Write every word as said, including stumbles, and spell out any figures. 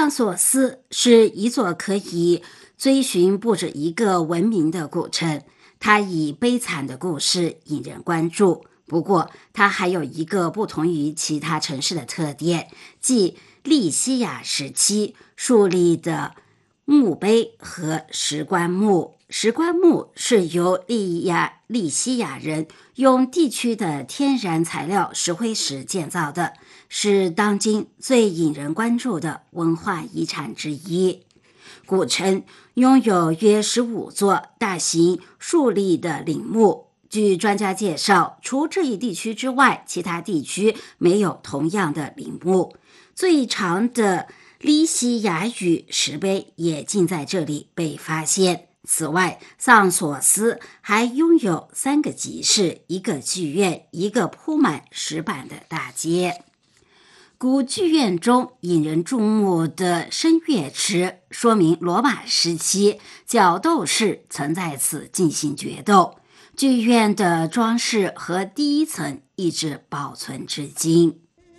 桑索斯是一座可以追寻不止一个文明的古城，它以悲惨的故事引人关注。不过，它还有一个不同于其他城市的特点，即利西亚时期树立的墓碑和石棺墓。石棺墓是由利亚利西亚人用地区的天然材料石灰石建造的，是当今最引人关注的文化遗产之一。古城拥有约十五座大型竖立的陵墓。据专家介绍，除这一地区之外，其他地区没有同样的陵墓。最长的利西亚语石碑也尽在这里被发现。此外，桑索斯还拥有三个集市、一个剧院、一个铺满石板的大街。古剧院中引人注目的声乐池，说明罗马时期角斗士曾在此进行决斗。剧院的装饰和第一层一直保存至今。